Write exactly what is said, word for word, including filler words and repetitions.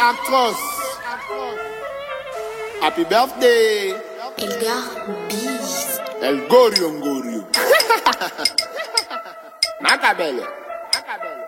atroce. Happy birthday. Elgar Biz. El Gorio Ngorio. Macabelle.